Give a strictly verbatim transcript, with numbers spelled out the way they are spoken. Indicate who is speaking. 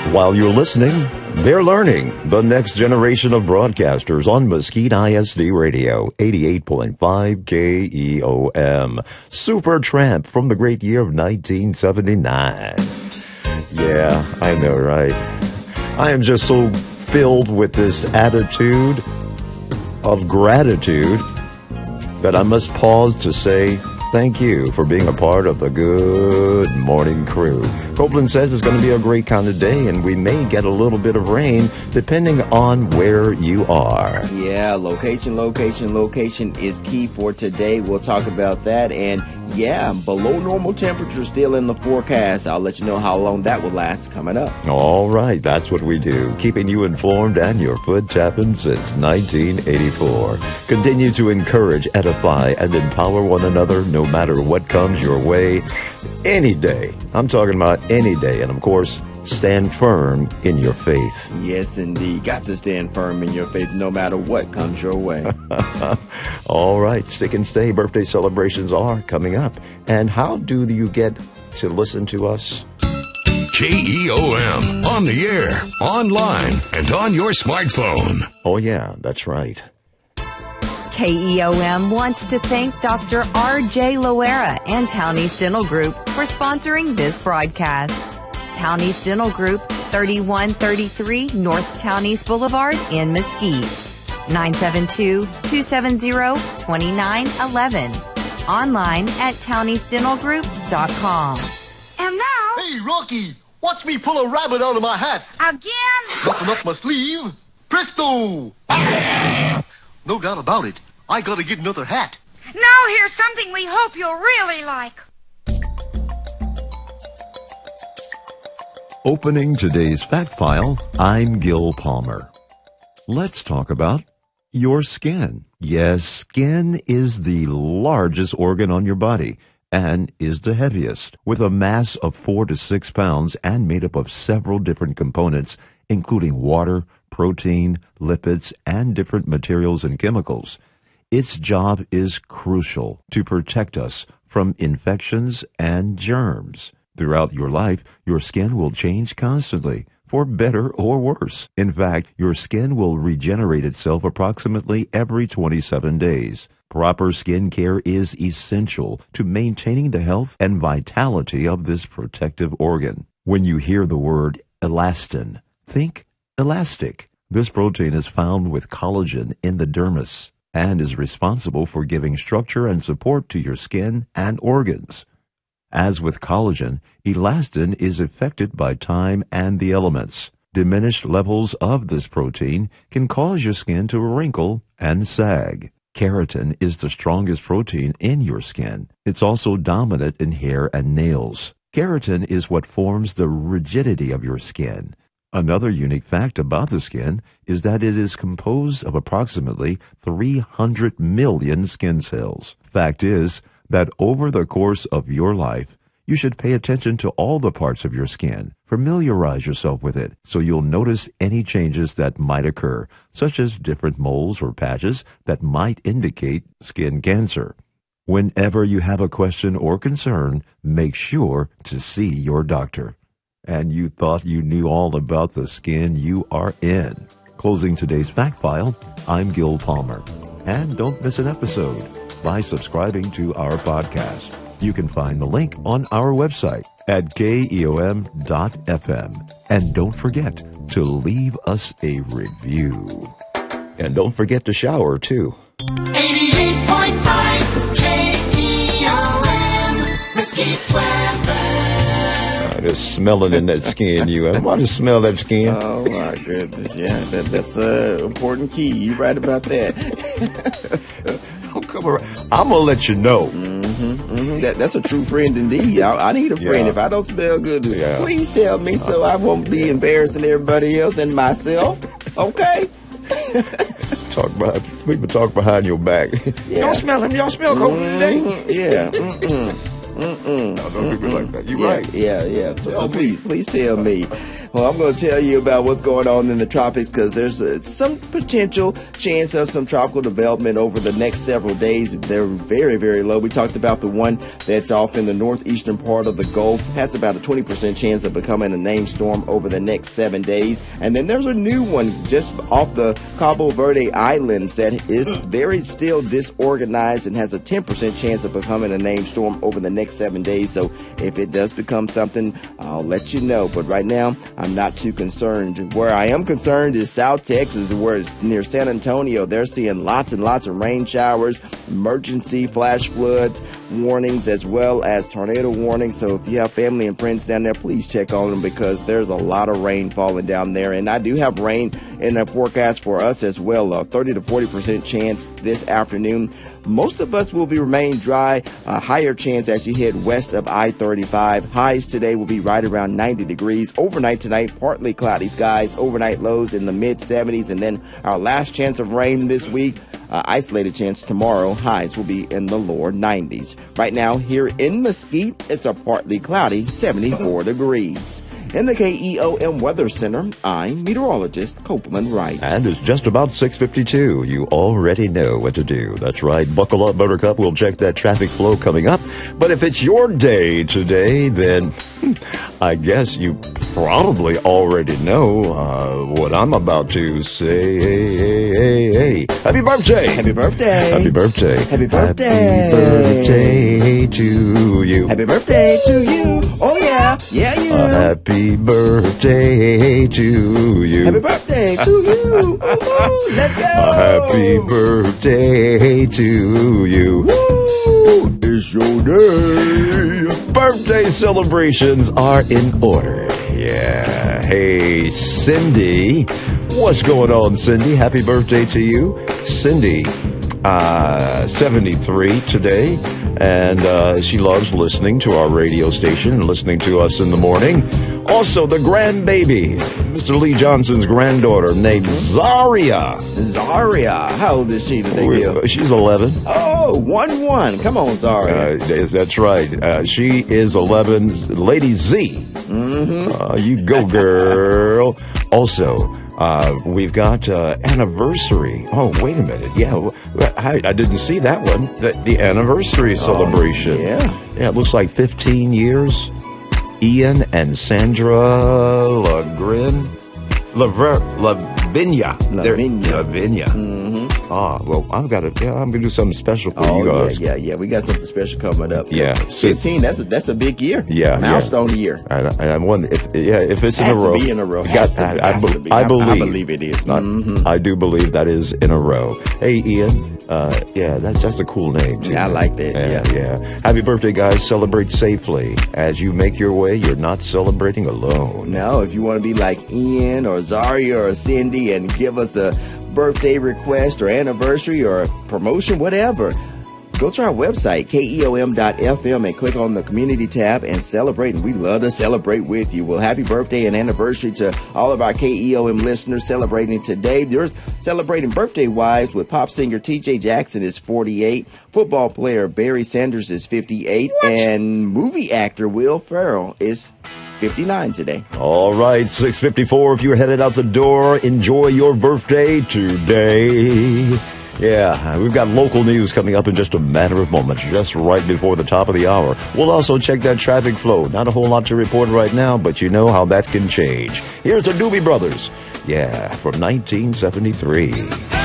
Speaker 1: While you're listening, they're learning. The next generation of broadcasters on Mesquite I S D Radio, eighty-eight point five K E O M. Super Tramp from the great year of nineteen seventy-nine. Yeah, I know, right? I am just so filled with this attitude of gratitude that I must pause to say thank you for being a part of the Good Morning Crew. Copeland says it's going to be a great kind of day, and we may get a little bit of rain depending on where you are.
Speaker 2: Yeah, location, location, location is key for today. We'll talk about that. And yeah, below normal temperature still in the forecast. I'll let you know how long that will last coming up.
Speaker 1: All right, that's what we do, keeping you informed and your foot tapping since nineteen eighty-four. Continue to encourage, edify, and empower one another no matter what comes your way any day. I'm talking about any day. And of course, stand firm in your faith.
Speaker 2: Yes, indeed. Got to stand firm in your faith no matter what comes your way.
Speaker 1: All right. Stick and stay. Birthday celebrations are coming up. And how do you get to listen to us?
Speaker 3: K E O M. On the air, online, and on your smartphone.
Speaker 1: Oh, yeah. That's right.
Speaker 4: K E O M wants to thank Doctor R J Loera and Townie's Dental Group for sponsoring this broadcast. Townie's Dental Group, thirty-one thirty-three North Townies Boulevard in Mesquite. nine seven two, two seven zero, two nine one one. Online at townies dental group dot com.
Speaker 5: And now...
Speaker 6: Hey, Rocky, watch me pull a rabbit out of my hat.
Speaker 5: Again?
Speaker 6: Nothing up my sleeve. Presto! No doubt about it. I gotta get another hat.
Speaker 5: Now here's something we hope you'll really like.
Speaker 1: Opening today's fact file, I'm Gil Palmer. Let's talk about your skin. Yes, skin is the largest organ on your body and is the heaviest, with a mass of four to six pounds and made up of several different components, including water, protein, lipids, and different materials and chemicals. Its job is crucial to protect us from infections and germs. Throughout your life, your skin will change constantly, for better or worse. In fact, your skin will regenerate itself approximately every twenty-seven days. Proper skin care is essential to maintaining the health and vitality of this protective organ. When you hear the word elastin, think elastic. This protein is found with collagen in the dermis and is responsible for giving structure and support to your skin and organs. As with collagen, elastin is affected by time and the elements. Diminished levels of this protein can cause your skin to wrinkle and sag. Keratin is the strongest protein in your skin. It's also dominant in hair and nails. Keratin is what forms the rigidity of your skin. Another unique fact about the skin is that it is composed of approximately three hundred million skin cells. Fact is that over the course of your life, you should pay attention to all the parts of your skin. Familiarize yourself with it so you'll notice any changes that might occur, such as different moles or patches that might indicate skin cancer. Whenever you have a question or concern, make sure to see your doctor. And you thought you knew all about the skin, you are in. Closing today's fact file, I'm Gil Palmer. And don't miss an episode by subscribing to our podcast. You can find the link on our website at K E O M dot F M. And don't forget to leave us a review. And don't forget to shower, too.
Speaker 7: eighty-eight point five K E O M, Mesquite weather.
Speaker 1: I just smell it in that skin, you. I want to smell that skin.
Speaker 2: Oh, my goodness. Yeah, that, that's an important key. You're right about that.
Speaker 1: Oh, come around. I'm going to let you know.
Speaker 2: Mm-hmm, mm-hmm. That, that's a true friend indeed. I, I need a friend.
Speaker 1: Yeah.
Speaker 2: If I don't smell good,
Speaker 1: Yeah.
Speaker 2: please tell me so I won't be embarrassing everybody else and myself. Okay?
Speaker 1: Talk about people talk behind your back.
Speaker 2: Yeah.
Speaker 1: Y'all smell him. Y'all smell cold today.
Speaker 2: Mm-hmm. Yeah. Mm-mm. Mm-mm.
Speaker 1: No, don't do me like that. You
Speaker 2: yeah,
Speaker 1: right.
Speaker 2: Yeah, yeah. So, so please, please tell me. Well, I'm going to tell you about what's going on in the tropics because there's uh, some potential chance of some tropical development over the next several days. They're very, very low. We talked about the one that's off in the northeastern part of the Gulf. That's about a twenty percent chance of becoming a named storm over the next seven days. And then there's a new one just off the Cabo Verde Islands that is very still disorganized and has a ten percent chance of becoming a named storm over the next seven days. So if it does become something, I'll let you know. But right now, I'm not too concerned. Where I am concerned is South Texas, where it's near San Antonio. They're seeing lots and lots of rain showers, emergency flash floods, warnings, as well as tornado warnings. So if you have family and friends down there, please check on them because there's a lot of rain falling down there. And I do have rain in the forecast for us as well, a thirty to forty percent chance this afternoon. Most of us will be remain dry, a higher chance as you head west of I thirty-five. Highs today will be right around ninety degrees. Overnight tonight, partly cloudy skies, overnight lows in the mid seventies. And then our last chance of rain this week, Uh, isolated chance tomorrow. Highs will be in the lower nineties. Right now, here in Mesquite, it's a partly cloudy seventy-four degrees. In the K E O M Weather Center, I'm meteorologist Copeland Wright.
Speaker 1: And it's just about six fifty-two. You already know what to do. That's right. Buckle up, Buttercup. We'll check that traffic flow coming up. But if it's your day today, then I guess you probably already know uh, what I'm about to say. Hey, hey, hey, hey. Happy birthday!
Speaker 2: Happy birthday!
Speaker 1: Happy birthday!
Speaker 2: Happy birthday!
Speaker 1: Happy birthday to you!
Speaker 2: Happy birthday to you! Oh yeah! Yeah, you!
Speaker 1: A happy birthday to you!
Speaker 2: Happy birthday to you! Woo-hoo. Let's go!
Speaker 1: A happy birthday to you!
Speaker 2: Woo. It's your day!
Speaker 1: Birthday celebrations are in order. Yeah. Hey, Cindy. What's going on, Cindy? Happy birthday to you. Cindy, uh, seventy-three today, and uh, she loves listening to our radio station and listening to us in the morning. Also, the grandbaby, Mister Lee Johnson's granddaughter, named Zaria.
Speaker 2: Zaria. How old is she today, Gil?
Speaker 1: She's eleven.
Speaker 2: Oh, one one. Come on, Zaria.
Speaker 1: Uh, that's right. Uh, she is eleven. Lady Z.
Speaker 2: Mm-hmm.
Speaker 1: Uh, you go, girl. Also, uh, we've got uh, anniversary. Oh, wait a minute. Yeah, I, I didn't see that one. The, the anniversary celebration.
Speaker 2: Oh, yeah.
Speaker 1: Yeah, it looks like fifteen years. Ian and Sandra Lagrin. Laver, Lavinia.
Speaker 2: Lavinia.
Speaker 1: Lavinia.
Speaker 2: Mm-hmm.
Speaker 1: Ah, well, I've got to, yeah, I'm going to do something special for
Speaker 2: oh,
Speaker 1: you guys.
Speaker 2: yeah, yeah, yeah. We got something special coming up.
Speaker 1: Yeah.
Speaker 2: fifteen, that's a, that's a big year.
Speaker 1: Yeah.
Speaker 2: Milestone
Speaker 1: yeah.
Speaker 2: year.
Speaker 1: I, I wonder if, yeah, if it's
Speaker 2: has
Speaker 1: in a row.
Speaker 2: To be in a row.
Speaker 1: Got,
Speaker 2: Has to be.
Speaker 1: I,
Speaker 2: Has
Speaker 1: I,
Speaker 2: to be.
Speaker 1: I,
Speaker 2: I,
Speaker 1: believe.
Speaker 2: I believe it is. Mm-hmm.
Speaker 1: I, I do believe that is in a row. Hey, Ian. Uh, yeah, that's just a cool name, too.
Speaker 2: Yeah, I like that.
Speaker 1: Yeah,
Speaker 2: yeah.
Speaker 1: yeah. Happy birthday, guys. Celebrate safely. As you make your way, you're not celebrating alone.
Speaker 2: No, if you want to be like Ian or Zaria or Cindy and give us a birthday request or anniversary or promotion, whatever, go to our website, K E O M dot F M, and click on the community tab and celebrate. And we love to celebrate with you. Well, happy birthday and anniversary to all of our K E O M listeners celebrating today. You're celebrating birthday-wise with pop singer T J Jackson is forty-eight, football player Barry Sanders is fifty-eight, what? And movie actor Will Ferrell is fifty-nine today.
Speaker 1: All right, six fifty-four. If you're headed out the door, enjoy your birthday today. Yeah, we've got local news coming up in just a matter of moments, just right before the top of the hour. We'll also check that traffic flow. Not a whole lot to report right now, but you know how that can change. Here's the Doobie Brothers. Yeah, from nineteen seventy-three.